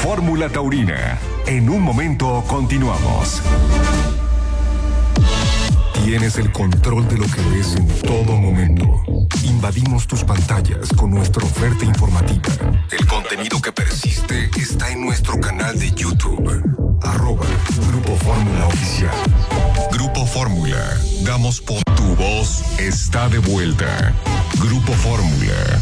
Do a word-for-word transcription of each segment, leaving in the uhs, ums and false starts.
Fórmula Taurina. En un momento continuamos. Tienes el control de lo que ves en todo momento. Invadimos tus pantallas con nuestra oferta informativa. El contenido que persiste está en nuestro canal de YouTube. Arroba Grupo Fórmula Oficial. Grupo Fórmula. Damos por tu voz. Está de vuelta. Grupo Fórmula.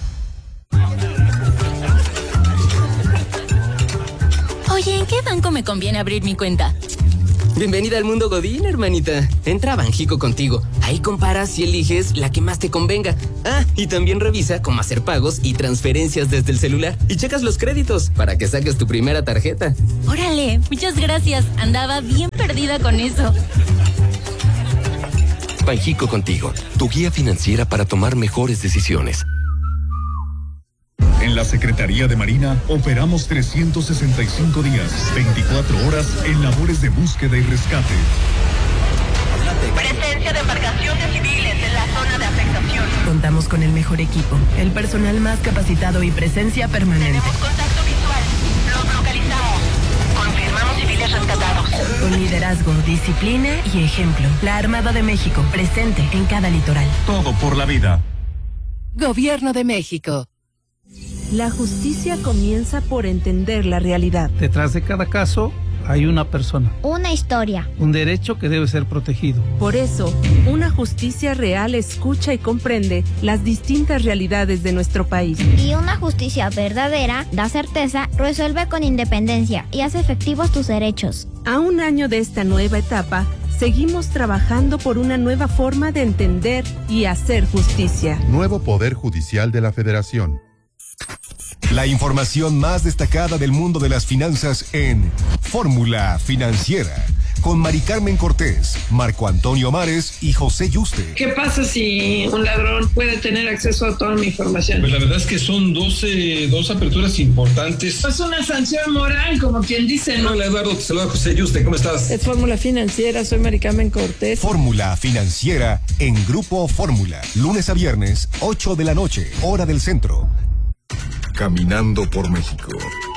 Oye, ¿en qué banco me conviene abrir mi cuenta? Bienvenida al mundo Godín, hermanita. Entra a Banjico contigo. Ahí comparas y eliges la que más te convenga. Ah, y también revisa cómo hacer pagos y transferencias desde el celular. Y checas los créditos para que saques tu primera tarjeta. Órale, muchas gracias. Andaba bien perdida con eso. Banjico contigo, tu guía financiera para tomar mejores decisiones. En la Secretaría de Marina operamos trescientos sesenta y cinco días, veinticuatro horas en labores de búsqueda y rescate. Presencia de embarcaciones civiles en la zona de afectación. Contamos con el mejor equipo, el personal más capacitado y presencia permanente. Tenemos contacto visual. Los localizamos. Confirmamos civiles rescatados. Con liderazgo, disciplina y ejemplo. La Armada de México, presente en cada litoral. Todo por la vida. Gobierno de México. La justicia comienza por entender la realidad. Detrás de cada caso hay una persona. Una historia. Un derecho que debe ser protegido. Por eso, una justicia real escucha y comprende las distintas realidades de nuestro país. Y una justicia verdadera da certeza, resuelve con independencia y hace efectivos tus derechos. A un año de esta nueva etapa, seguimos trabajando por una nueva forma de entender y hacer justicia. Nuevo Poder Judicial de la Federación. La información más destacada del mundo de las finanzas en Fórmula Financiera, con Mari Carmen Cortés, Marco Antonio Mares y José Yuste. ¿Qué pasa si un ladrón puede tener acceso a toda mi información? Pues la verdad es que son doce, dos aperturas importantes. Es una sanción moral, como quien dice, ¿no? Hola Eduardo, te saluda José Yuste, ¿cómo estás? Es Fórmula Financiera, soy Mari Carmen Cortés. Fórmula Financiera en Grupo Fórmula, lunes a viernes, ocho de la noche, hora del centro. Caminando por México.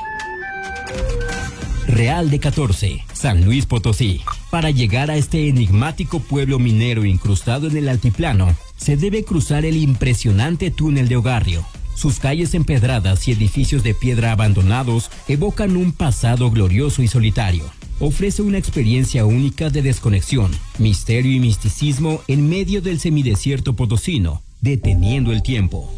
Real de catorce, San Luis Potosí. Para llegar a este enigmático pueblo minero incrustado en el altiplano, se debe cruzar el impresionante túnel de Ogarrio. Sus calles empedradas y edificios de piedra abandonados evocan un pasado glorioso y solitario. Ofrece una experiencia única de desconexión, misterio y misticismo en medio del semidesierto potosino, deteniendo el tiempo.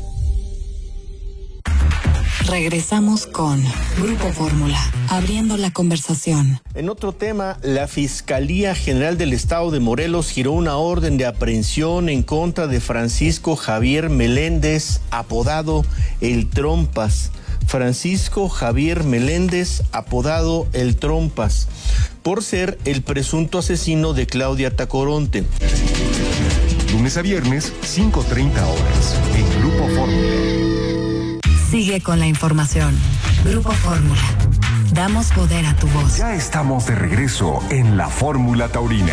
Regresamos con Grupo Fórmula, abriendo la conversación. En otro tema, la Fiscalía General del Estado de Morelos giró una orden de aprehensión en contra de Francisco Javier Meléndez, apodado El Trompas. Francisco Javier Meléndez, apodado El Trompas, por ser el presunto asesino de Claudia Tacoronte. Lunes a viernes, cinco treinta horas, en Grupo Fórmula. Sigue con la información. Grupo Fórmula. Damos poder a tu voz. Ya estamos de regreso en la Fórmula Taurina.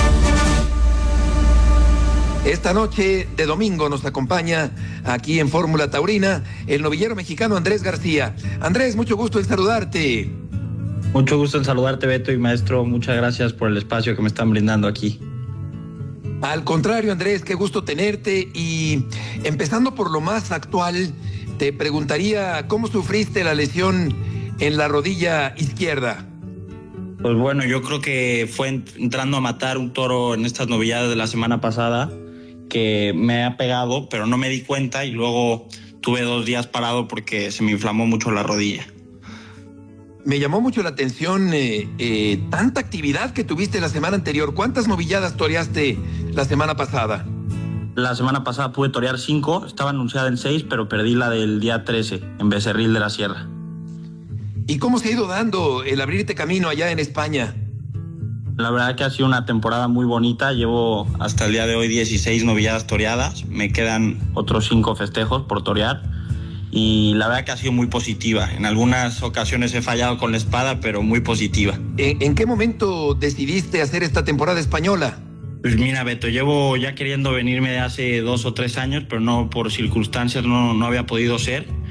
Esta noche de domingo nos acompaña aquí en Fórmula Taurina el novillero mexicano Andrés García. Andrés, mucho gusto en saludarte. Mucho gusto en saludarte, Beto y maestro. Muchas gracias por el espacio que me están brindando aquí. Al contrario, Andrés, qué gusto tenerte. Y empezando por lo más actual, te preguntaría, ¿cómo sufriste la lesión en la rodilla izquierda? Pues bueno, yo creo que fue entrando a matar un toro en estas novilladas de la semana pasada, que me ha pegado, pero no me di cuenta y luego tuve dos días parado porque se me inflamó mucho la rodilla. Me llamó mucho la atención eh, eh, tanta actividad que tuviste la semana anterior. ¿Cuántas novilladas toreaste la semana pasada? La semana pasada pude torear cinco, estaba anunciada en seis, pero perdí la del día trece, en Becerril de la Sierra. ¿Y cómo se ha ido dando el abrirte camino allá en España? La verdad que ha sido una temporada muy bonita, llevo hasta el día de hoy dieciséis novilladas toreadas, me quedan otros cinco festejos por torear, y la verdad que ha sido muy positiva. En algunas ocasiones he fallado con la espada, pero muy positiva. ¿En, en qué momento decidiste hacer esta temporada española? Pues mira, Beto, llevo ya queriendo venirme de hace dos o tres años, pero no por circunstancias no, no había podido ser.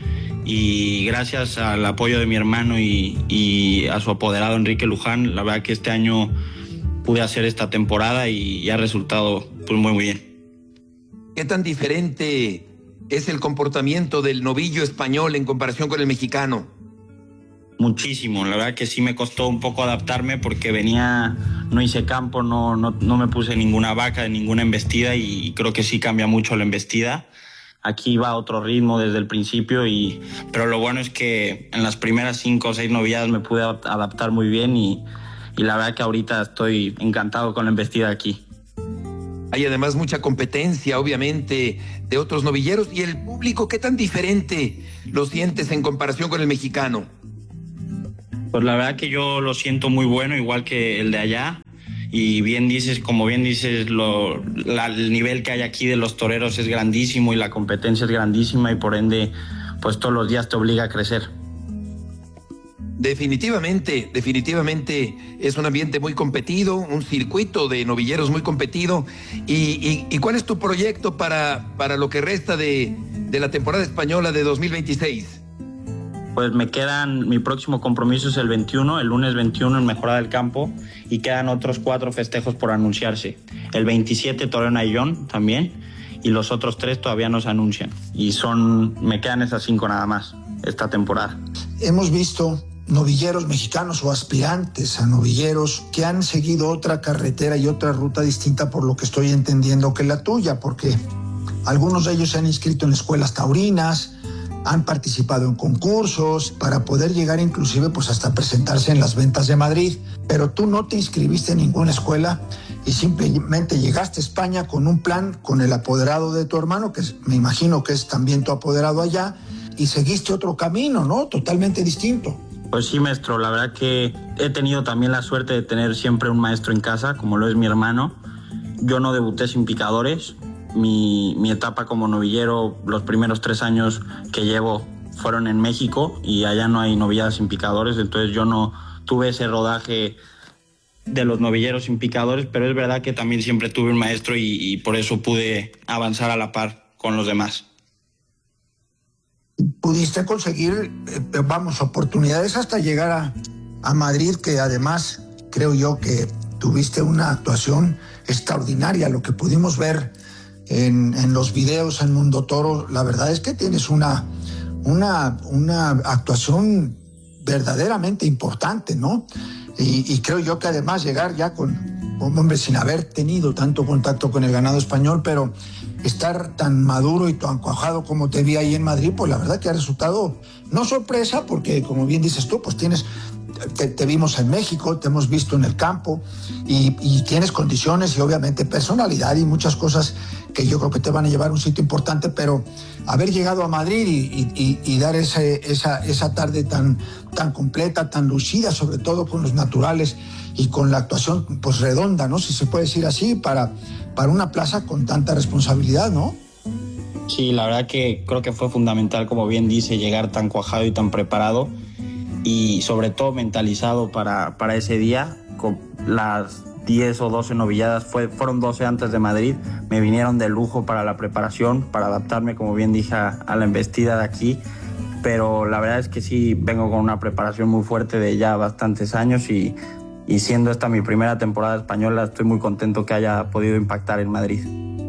y gracias al apoyo de mi hermano y, y a su apoderado Enrique Luján, la verdad que este año pude hacer esta temporada y, y ha resultado pues muy bien. ¿Qué tan diferente es el comportamiento del novillo español en comparación con el mexicano? Muchísimo, la verdad que sí me costó un poco adaptarme porque venía, no hice campo, no, no, no me puse ninguna vaca, ninguna embestida y creo que sí cambia mucho la embestida. Aquí va a otro ritmo desde el principio, y, pero lo bueno es que en las primeras cinco o seis novilladas me pude adaptar muy bien y, y la verdad que ahorita estoy encantado con la embestida aquí. Hay además mucha competencia, obviamente, de otros novilleros. ¿Y el público qué tan diferente lo sientes en comparación con el mexicano? Pues la verdad que yo lo siento muy bueno, igual que el de allá. Y bien dices, como bien dices, lo, la, el nivel que hay aquí de los toreros es grandísimo y la competencia es grandísima y por ende, pues todos los días te obliga a crecer. Definitivamente, definitivamente es un ambiente muy competido, un circuito de novilleros muy competido. ¿Y, y, y cuál es tu proyecto para, para lo que resta de, de la temporada española de dos mil veintiséis? Pues me quedan, mi próximo compromiso es el veintiuno, el lunes veintiuno en Mejorada del Campo, y quedan otros cuatro festejos por anunciarse. El veintisiete toreo en Ayllón también, y los otros tres todavía no se anuncian. Y son, me quedan esas cinco nada más esta temporada. Hemos visto novilleros mexicanos o aspirantes a novilleros que han seguido otra carretera y otra ruta distinta, por lo que estoy entendiendo, que la tuya, porque algunos de ellos se han inscrito en escuelas taurinas, han participado en concursos para poder llegar inclusive pues hasta presentarse en las ventas de Madrid, pero tú no te inscribiste en ninguna escuela y simplemente llegaste a España con un plan, con el apoderado de tu hermano, que es, me imagino que es también tu apoderado allá, y seguiste otro camino, ¿no? Totalmente distinto. Pues sí, maestro, la verdad que he tenido también la suerte de tener siempre un maestro en casa, como lo es mi hermano. Yo no debuté sin picadores. Mi, mi etapa como novillero, los primeros tres años que llevo fueron en México y allá no hay novilladas sin picadores, entonces yo no tuve ese rodaje de los novilleros sin picadores, pero es verdad que también siempre tuve un maestro y, y por eso pude avanzar a la par con los demás. Pudiste conseguir, eh, vamos, oportunidades hasta llegar a, a Madrid, que además creo yo que tuviste una actuación extraordinaria, lo que pudimos ver En, en los videos en Mundo Toro. La verdad es que tienes una, una, una actuación verdaderamente importante, ¿no? Y, y creo yo que además llegar ya con, hombre, sin haber tenido tanto contacto con el ganado español, pero estar tan maduro y tan cuajado como te vi ahí en Madrid, pues la verdad que ha resultado, no sorpresa, porque como bien dices tú, pues tienes... Te, te vimos en México, te hemos visto en el campo y, y tienes condiciones y obviamente personalidad y muchas cosas que yo creo que te van a llevar a un sitio importante, pero haber llegado a Madrid y, y, y dar ese, esa, esa tarde tan, tan completa, tan lucida, sobre todo con los naturales y con la actuación pues redonda, ¿no? Si se puede decir así, para, para una plaza con tanta responsabilidad, ¿no? Sí, la verdad que creo que fue fundamental, como bien dice, llegar tan cuajado y tan preparado y sobre todo mentalizado para, para ese día. Con las diez o doce novilladas, fue, fueron doce antes de Madrid, me vinieron de lujo para la preparación, para adaptarme, como bien dije, a, a la embestida de aquí, pero la verdad es que sí vengo con una preparación muy fuerte de ya bastantes años y, y siendo esta mi primera temporada española, estoy muy contento que haya podido impactar en Madrid.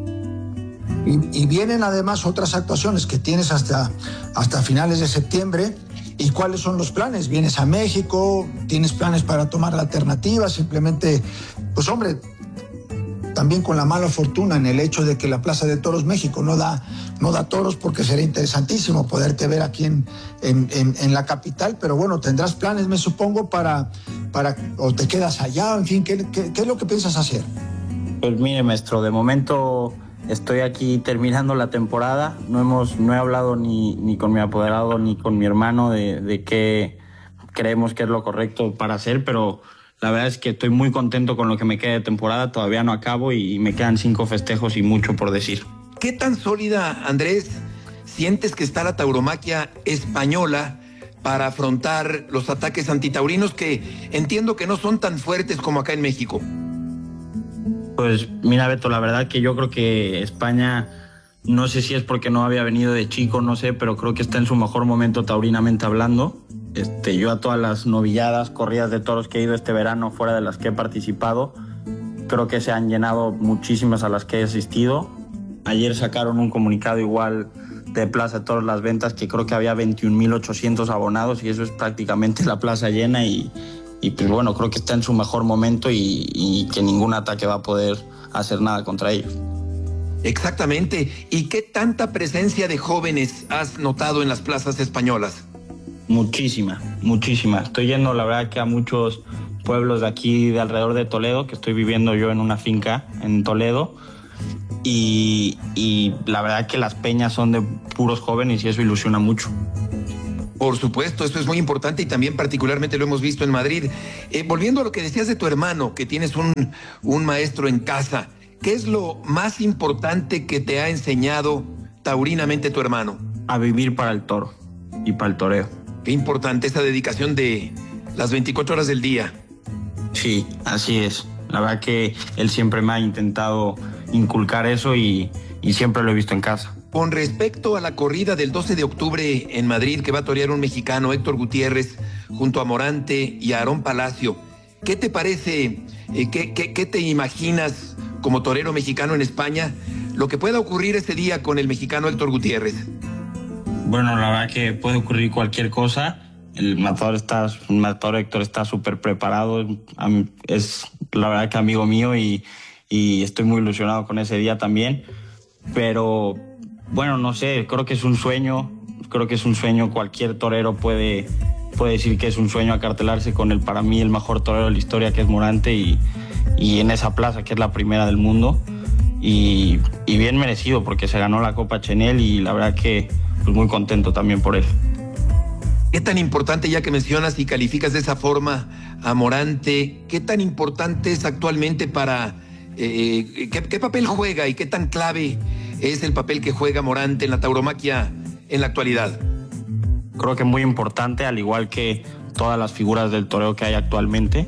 Y, y vienen además otras actuaciones que tienes hasta, hasta finales de septiembre. ¿Y cuáles son los planes? ¿Vienes a México? ¿Tienes planes para tomar la alternativa? Simplemente, pues hombre, también con la mala fortuna en el hecho de que la Plaza de Toros México no da, no da toros, porque sería interesantísimo poderte ver aquí en, en, en, en la capital, pero bueno, tendrás planes, me supongo, para, para o te quedas allá, en fin, ¿qué, qué, qué es lo que piensas hacer? Pues mire, maestro, de momento estoy aquí terminando la temporada. No hemos, no he hablado ni, ni con mi apoderado ni con mi hermano de, de qué creemos que es lo correcto para hacer, pero la verdad es que estoy muy contento con lo que me queda de temporada. Todavía no acabo y, y me quedan cinco festejos y mucho por decir. ¿Qué tan sólida, Andrés, sientes que está la tauromaquia española para afrontar los ataques antitaurinos, que entiendo que no son tan fuertes como acá en México? Pues mira, Beto, la verdad que yo creo que España No sé si es porque no había venido de chico, no sé, pero creo que está en su mejor momento taurinamente hablando. Este, yo a todas las novilladas, corridas de toros que he ido este verano, fuera de las que he participado, creo que se han llenado muchísimas a las que he asistido. Ayer sacaron un comunicado igual de Plaza de Toros Las Ventas, que creo que había veintiún mil ochocientos abonados y eso es prácticamente la plaza llena y, y pues bueno, creo que está en su mejor momento y, y que ningún ataque va a poder hacer nada contra ellos. Exactamente. ¿Y qué tanta presencia de jóvenes has notado en las plazas españolas? Muchísima, muchísima. Estoy yendo, la verdad, que a muchos pueblos de aquí, de alrededor de Toledo, que estoy viviendo yo en una finca en Toledo, y, y la verdad que las peñas son de puros jóvenes y eso ilusiona mucho. Por supuesto, eso es muy importante y también particularmente lo hemos visto en Madrid. Eh, volviendo a lo que decías de tu hermano, que tienes un, un maestro en casa, ¿qué es lo más importante que te ha enseñado taurinamente tu hermano? A vivir para el toro y para el toreo. Qué importante esa dedicación de las veinticuatro horas del día. Sí, así es. La verdad que él siempre me ha intentado inculcar eso y, y siempre lo he visto en casa. Con respecto a la corrida del doce de octubre en Madrid, que va a torear un mexicano, Héctor Gutiérrez, junto a Morante y a Aarón Palacio, ¿qué te parece, eh, qué, qué, qué te imaginas como torero mexicano en España, lo que pueda ocurrir ese día con el mexicano Héctor Gutiérrez? Bueno, la verdad que puede ocurrir cualquier cosa. El matador está, el matador Héctor está súper preparado. Es la verdad que amigo mío y, y estoy muy ilusionado con ese día también. Pero bueno, no sé, creo que es un sueño. Creo que es un sueño. Cualquier torero puede, puede decir que es un sueño acartelarse con el, para mí, el mejor torero de la historia, que es Morante, y, y en esa plaza, que es la primera del mundo. Y, y bien merecido, porque se ganó la Copa Chenel y la verdad que pues muy contento también por él. ¿Qué tan importante, ya que mencionas y calificas de esa forma a Morante, qué tan importante es actualmente para... Eh, ¿qué, qué papel juega y qué tan clave es el papel que juega Morante en la tauromaquia en la actualidad? Creo que muy importante, al igual que todas las figuras del toreo que hay actualmente.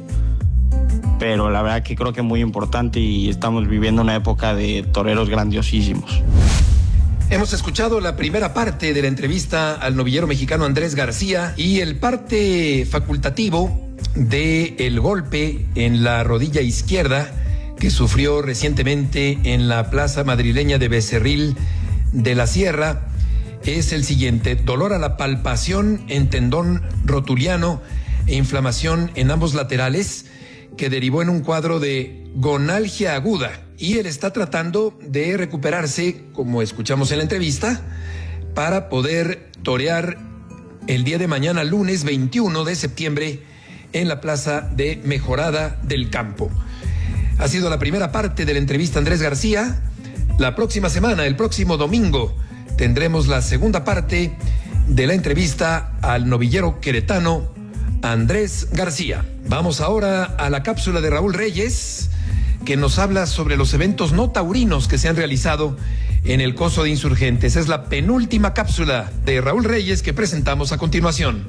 Pero la verdad que creo que es muy importante y estamos viviendo una época de toreros grandiosísimos. Hemos escuchado la primera parte de la entrevista al novillero mexicano Andrés García y el parte facultativo de el golpe en la rodilla izquierda que sufrió recientemente en la plaza madrileña de Becerril de la Sierra es el siguiente: dolor a la palpación en tendón rotuliano e inflamación en ambos laterales, que derivó en un cuadro de gonalgia aguda, y él está tratando de recuperarse, como escuchamos en la entrevista, para poder torear el día de mañana, lunes veintiuno de septiembre, en la plaza de Mejorada del Campo. Ha sido la primera parte de la entrevista a Andrés García. La próxima semana, el próximo domingo, tendremos la segunda parte de la entrevista al novillero queretano Andrés García. Vamos ahora a la cápsula de Raúl Reyes, que nos habla sobre los eventos no taurinos que se han realizado en el Coso de Insurgentes. Es la penúltima cápsula de Raúl Reyes que presentamos a continuación.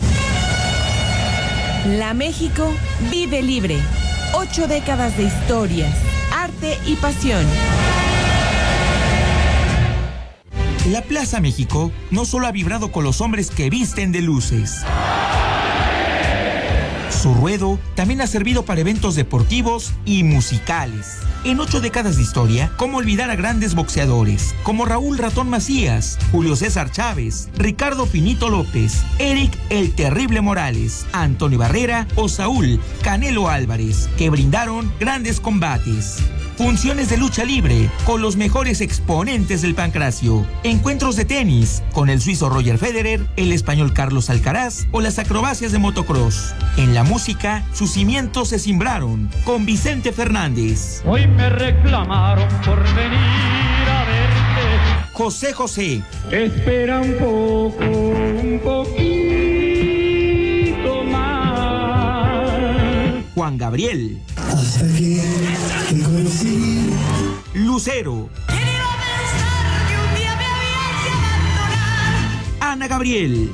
La México vive libre. Ocho décadas de historias, arte y pasión. La Plaza México no solo ha vibrado con los hombres que visten de luces. Su ruedo también ha servido para eventos deportivos y musicales. En ocho décadas de historia, ¿cómo olvidar a grandes boxeadores como Raúl Ratón Macías, Julio César Chávez, Ricardo Finito López, Eric El Terrible Morales, Antonio Barrera o Saúl Canelo Álvarez, que brindaron grandes combates? Funciones de lucha libre con los mejores exponentes del pancracio. Encuentros de tenis con el suizo Roger Federer, el español Carlos Alcaraz o las acrobacias de motocross. En la música, sus cimientos se simbraron con Vicente Fernández. Hoy me reclamaron por venir a verte. José José. Espera un poco, un poquito más. Juan Gabriel. Hasta que te conocí. Lucero. Ana Gabriel.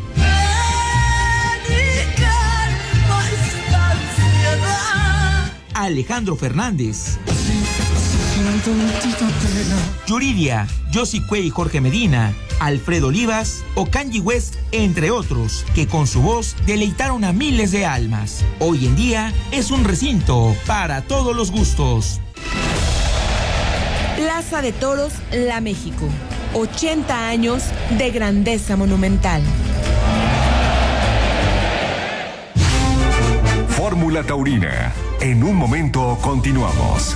Alejandro Fernández. Yuridia, Josie Cuey y Jorge Medina, Alfredo Olivas o Kanye West, entre otros, que con su voz deleitaron a miles de almas. Hoy en día es un recinto para todos los gustos. Plaza de Toros, La México. ochenta años de grandeza monumental. Fórmula Taurina. En un momento continuamos.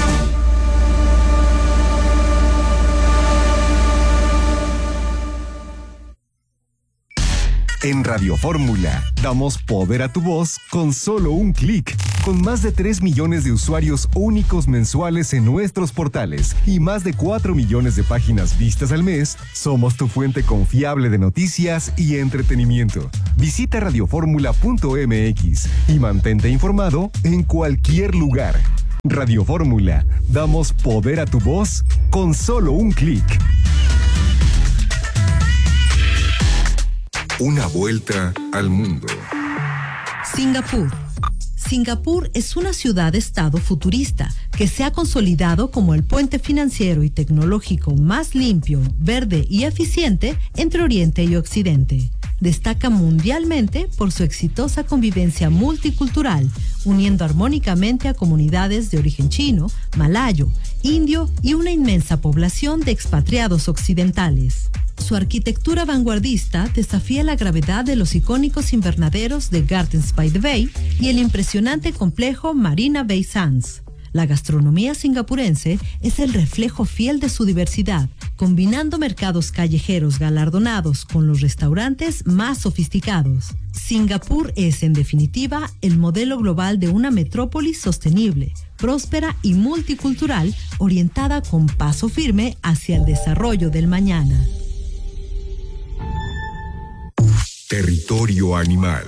En Radio Fórmula, damos poder a tu voz con solo un clic. Con más de tres millones de usuarios únicos mensuales en nuestros portales y más de cuatro millones de páginas vistas al mes, somos tu fuente confiable de noticias y entretenimiento. Visita radioformula punto m x y mantente informado en cualquier lugar. Radio Fórmula, damos poder a tu voz con solo un clic. Una vuelta al mundo. Singapur. Singapur es una ciudad-estado futurista que se ha consolidado como el puente financiero y tecnológico más limpio, verde y eficiente entre Oriente y Occidente. Destaca mundialmente por su exitosa convivencia multicultural, uniendo armónicamente a comunidades de origen chino, malayo, indio y una inmensa población de expatriados occidentales. Su arquitectura vanguardista desafía la gravedad de los icónicos invernaderos de Gardens by the Bay y el impresionante complejo Marina Bay Sands. La gastronomía singapurense es el reflejo fiel de su diversidad, combinando mercados callejeros galardonados con los restaurantes más sofisticados. Singapur es, en definitiva, el modelo global de una metrópolis sostenible, próspera y multicultural, orientada con paso firme hacia el desarrollo del mañana. Territorio animal.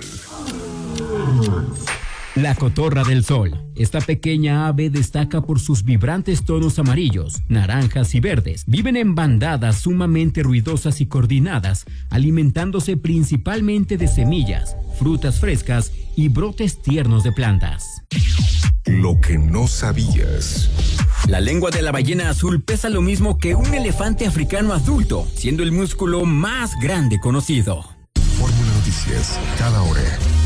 La cotorra del sol. Esta pequeña ave destaca por sus vibrantes tonos amarillos, naranjas y verdes. Viven en bandadas sumamente ruidosas y coordinadas, alimentándose principalmente de semillas, frutas frescas y brotes tiernos de plantas. Lo que no sabías. La lengua de la ballena azul pesa lo mismo que un elefante africano adulto, siendo el músculo más grande conocido. Fórmula Noticias, cada hora.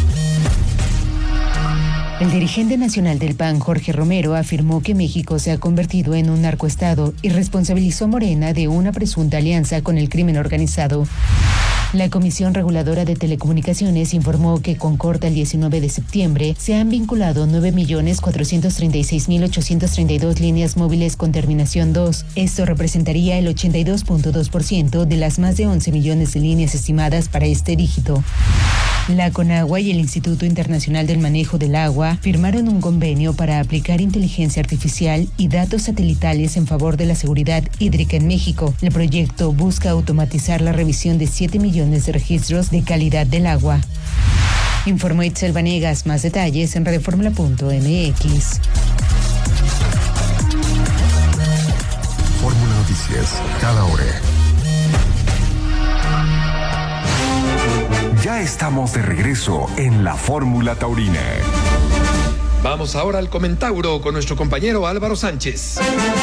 El dirigente nacional del P A N, Jorge Romero, afirmó que México se ha convertido en un narcoestado y responsabilizó a Morena de una presunta alianza con el crimen organizado. La Comisión Reguladora de Telecomunicaciones informó que con corte al diecinueve de septiembre se han vinculado nueve millones cuatrocientos treinta y seis mil ochocientos treinta y dos líneas móviles con terminación dos. Esto representaría el ochenta y dos punto dos por ciento de las más de once millones de líneas estimadas para este dígito. La CONAGUA y el Instituto Internacional del Manejo del Agua firmaron un convenio para aplicar inteligencia artificial y datos satelitales en favor de la seguridad hídrica en México. El proyecto busca automatizar la revisión de siete millones de registros de calidad del agua. Informó Itzel Vanegas. Más detalles en radioformula punto m x. Fórmula Noticias, cada hora. Ya estamos de regreso en la Fórmula Taurina. Vamos ahora al Comentauro con nuestro compañero Álvaro Sánchez.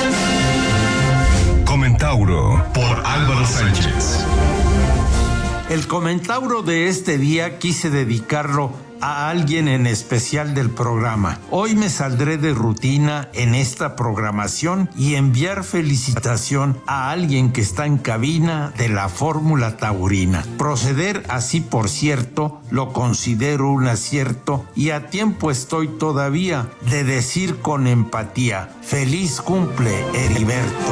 Comentauro por Álvaro Sánchez. El Comentauro de este día quise dedicarlo a alguien en especial del programa. Hoy me saldré de rutina en esta programación y enviar felicitación a alguien que está en cabina de la Fórmula Taurina. Proceder así, por cierto, lo considero un acierto y a tiempo estoy todavía de decir con empatía: feliz cumple, Heriberto.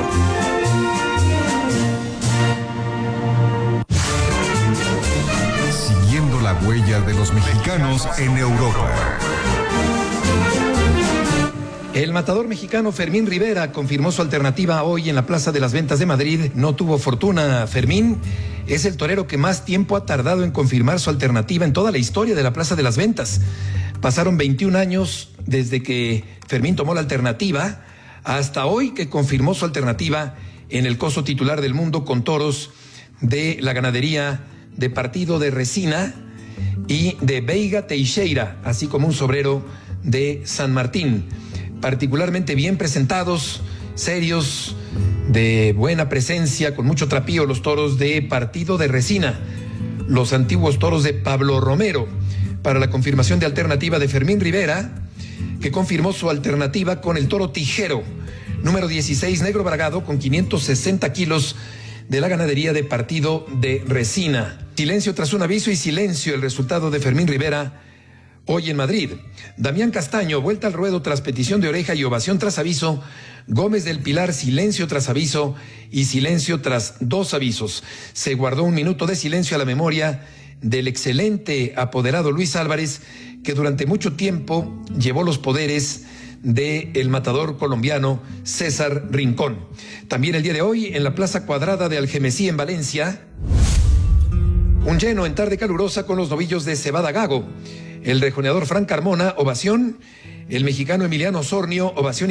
La huella de los mexicanos en Europa. El matador mexicano Fermín Rivera confirmó su alternativa hoy en la Plaza de las Ventas de Madrid. No tuvo fortuna. Fermín es el torero que más tiempo ha tardado en confirmar su alternativa en toda la historia de la Plaza de las Ventas. Pasaron veintiún años desde que Fermín tomó la alternativa hasta hoy que confirmó su alternativa en el coso titular del mundo con toros de la ganadería de Partido de Resina y de Veiga Teixeira, así como un sobrero de San Martín. Particularmente bien presentados serios, de buena presencia, con mucho trapío, los toros de Partido de Resina, los antiguos toros de Pablo Romero, para la confirmación de alternativa de Fermín Rivera, que confirmó su alternativa con el toro Tijero, número dieciséis, negro bragado, con quinientos sesenta kilos, de la ganadería de Partido de Resina. Silencio tras un aviso y silencio el resultado de Fermín Rivera hoy en Madrid. Damián Castaño, vuelta al ruedo tras petición de oreja y ovación tras aviso. Gómez del Pilar, silencio tras aviso y silencio tras dos avisos. Se guardó un minuto de silencio a la memoria del excelente apoderado Luis Álvarez, que durante mucho tiempo llevó los poderes del matador colombiano César Rincón. También el día de hoy, en la Plaza Cuadrada de Algemesí, en Valencia, un lleno en tarde calurosa con los novillos de Cebada Gago. El rejoneador Frank Carmona, ovación. El mexicano Emiliano Osornio, ovación.